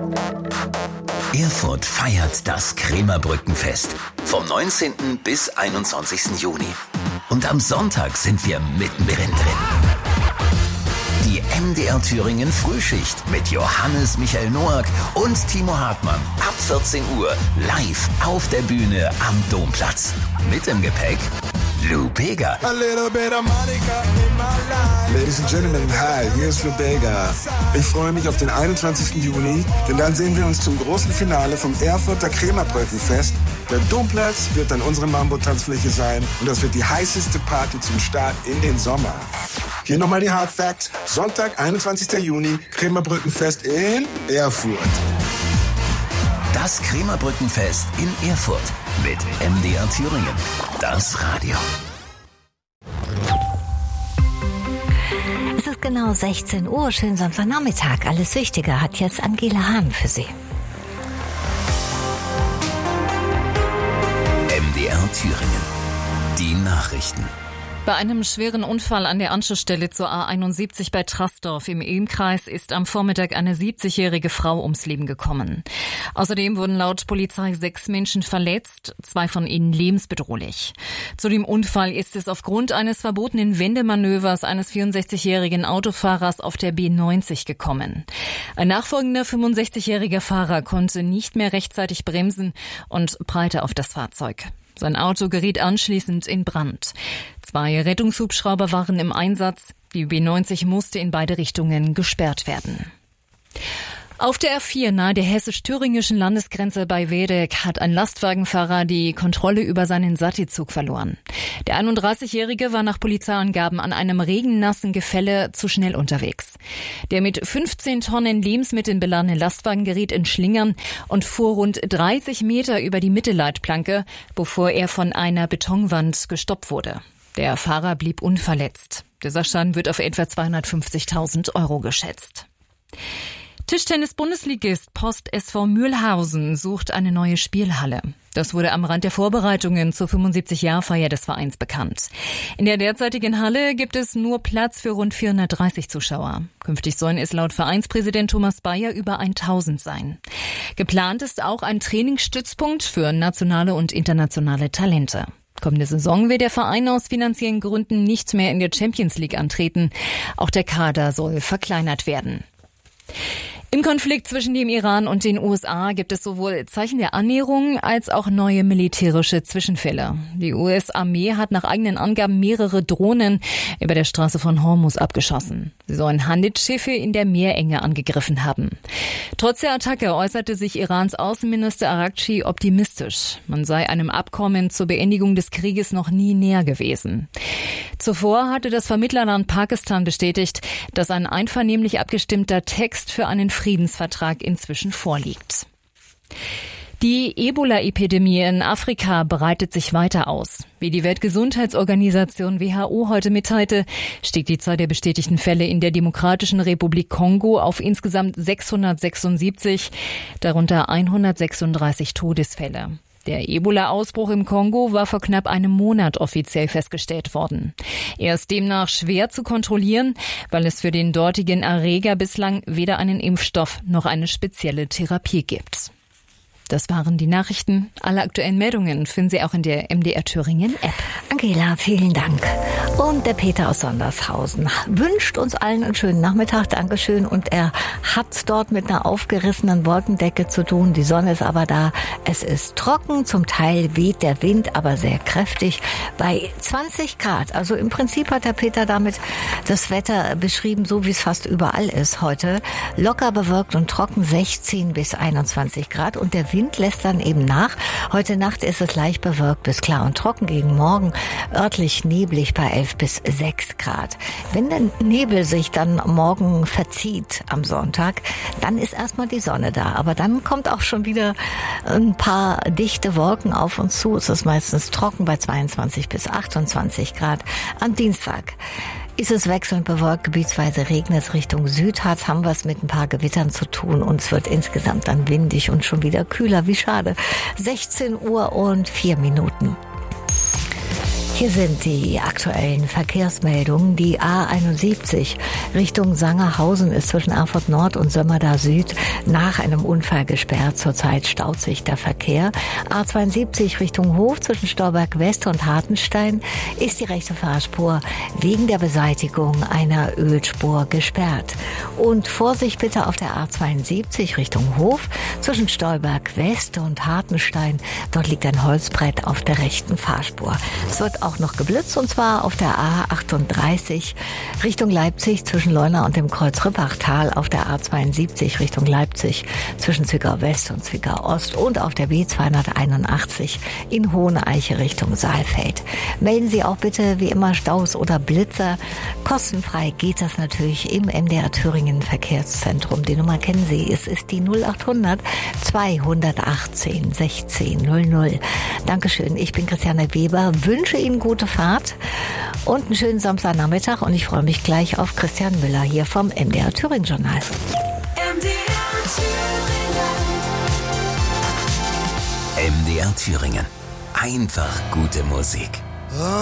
Erfurt feiert das Krämerbrückenfest vom 19. bis 21. Juni. Und am Sonntag sind wir mittendrin drin. Die MDR Thüringen Frühschicht mit Johannes Michael Noack und Timo Hartmann ab 14 Uhr live auf der Bühne am Domplatz. Mit im Gepäck Lou Bega. Ladies and Gentlemen, hi, hier ist Lou Bega. Ich freue mich auf den 21. Juni, denn dann sehen wir uns zum großen Finale vom Erfurter Krämerbrückenfest. Der Domplatz wird dann unsere Mambo-Tanzfläche sein und das wird die heißeste Party zum Start in den Sommer. Hier nochmal die Hard Facts. Sonntag, 21. Juni, Krämerbrückenfest in Erfurt. Das Krämerbrückenfest in Erfurt mit MDR Thüringen. Das Radio. Es ist genau 16 Uhr, schönen Samstagnachmittag. Alles Wichtige hat jetzt Angela Hahn für Sie. MDR Thüringen. Die Nachrichten. Bei einem schweren Unfall an der Anschlussstelle zur A71 bei Trasdorf im Ilmkreis ist am Vormittag eine 70-jährige Frau ums Leben gekommen. Außerdem wurden laut Polizei 6 Menschen verletzt, 2 von ihnen lebensbedrohlich. Zu dem Unfall ist es aufgrund eines verbotenen Wendemanövers eines 64-jährigen Autofahrers auf der B90 gekommen. Ein nachfolgender 65-jähriger Fahrer konnte nicht mehr rechtzeitig bremsen und prallte auf das Fahrzeug. Sein Auto geriet anschließend in Brand. 2 Rettungshubschrauber waren im Einsatz. Die B90 musste in beide Richtungen gesperrt werden. Auf der A4 nahe der hessisch-thüringischen Landesgrenze bei Wedek hat ein Lastwagenfahrer die Kontrolle über seinen Sattelzug verloren. Der 31-Jährige war nach Polizeiangaben an einem regennassen Gefälle zu schnell unterwegs. Der mit 15 Tonnen Lebensmitteln beladene Lastwagen geriet in Schlingern und fuhr rund 30 Meter über die Mittelleitplanke, bevor er von einer Betonwand gestoppt wurde. Der Fahrer blieb unverletzt. Der Sachschaden wird auf etwa 250.000 € geschätzt. Tischtennis-Bundesligist Post SV Mühlhausen sucht eine neue Spielhalle. Das wurde am Rand der Vorbereitungen zur 75-Jahr-Feier des Vereins bekannt. In der derzeitigen Halle gibt es nur Platz für rund 430 Zuschauer. Künftig sollen es laut Vereinspräsident Thomas Bayer über 1000 sein. Geplant ist auch ein Trainingsstützpunkt für nationale und internationale Talente. Kommende Saison will der Verein aus finanziellen Gründen nicht mehr in der Champions League antreten. Auch der Kader soll verkleinert werden. Im Konflikt zwischen dem Iran und den USA gibt es sowohl Zeichen der Annäherung als auch neue militärische Zwischenfälle. Die US-Armee hat nach eigenen Angaben mehrere Drohnen über der Straße von Hormuz abgeschossen. Sie sollen Handelsschiffe in der Meerenge angegriffen haben. Trotz der Attacke äußerte sich Irans Außenminister Araghchi optimistisch. Man sei einem Abkommen zur Beendigung des Krieges noch nie näher gewesen. Zuvor hatte das Vermittlerland Pakistan bestätigt, dass ein einvernehmlich abgestimmter Text für einen Friedensvertrag inzwischen vorliegt. Die Ebola-Epidemie in Afrika breitet sich weiter aus. Wie die Weltgesundheitsorganisation WHO heute mitteilte, stieg die Zahl der bestätigten Fälle in der Demokratischen Republik Kongo auf insgesamt 676, darunter 136 Todesfälle. Der Ebola-Ausbruch im Kongo war vor knapp einem Monat offiziell festgestellt worden. Er ist demnach schwer zu kontrollieren, weil es für den dortigen Erreger bislang weder einen Impfstoff noch eine spezielle Therapie gibt. Das waren die Nachrichten. Alle aktuellen Meldungen finden Sie auch in der MDR Thüringen App. Angela, vielen Dank. Und der Peter aus Sondershausen wünscht uns allen einen schönen Nachmittag. Dankeschön. Und er hat dort mit einer aufgerissenen Wolkendecke zu tun. Die Sonne ist aber da. Es ist trocken. Zum Teil weht der Wind, aber sehr kräftig. Bei 20 Grad. Also im Prinzip hat der Peter damit das Wetter beschrieben, so wie es fast überall ist heute. Locker bewölkt und trocken 16 bis 21 Grad. Und der Wind lässt dann eben nach. Heute Nacht ist es leicht bewölkt bis klar und trocken, gegen morgen örtlich neblig bei 11 bis 6 Grad. Wenn der Nebel sich dann morgen verzieht am Sonntag, dann ist erstmal die Sonne da. Aber dann kommt auch schon wieder ein paar dichte Wolken auf uns zu. Es ist meistens trocken bei 22 bis 28 Grad. Am Dienstag ist es wechselnd bewölkt, gebietsweise regnet es Richtung Südharz, haben wir es mit ein paar Gewittern zu tun und es wird insgesamt dann windig und schon wieder kühler, wie schade. 16 Uhr und 4 Minuten. Hier sind die aktuellen Verkehrsmeldungen. Die A71 Richtung Sangerhausen ist zwischen Erfurt Nord und Sömmerda Süd nach einem Unfall gesperrt. Zurzeit staut sich der Verkehr. A72 Richtung Hof zwischen Stauberg West und Hartenstein ist die rechte Fahrspur wegen der Beseitigung einer Ölspur gesperrt. Und Vorsicht bitte auf der A72 Richtung Hof zwischen Stauberg West und Hartenstein. Dort liegt ein Holzbrett auf der rechten Fahrspur. Es wird auch noch geblitzt, und zwar auf der A38 Richtung Leipzig zwischen Leuna und dem Kreuz Rippachtal, auf der A72 Richtung Leipzig zwischen Zwickau West und Zwickau Ost und auf der B281 in Hoheneiche Richtung Saalfeld. Melden Sie auch bitte wie immer Staus oder Blitzer. Kostenfrei geht das natürlich im MDR Thüringen Verkehrszentrum. Die Nummer kennen Sie, es ist die 0800 218 16 00. Dankeschön, ich bin Christiane Weber, wünsche Ihnen gute Fahrt und einen schönen Samstagnachmittag, und ich freue mich gleich auf Christian Müller hier vom MDR Thüringen Journal. MDR Thüringen. Einfach gute Musik.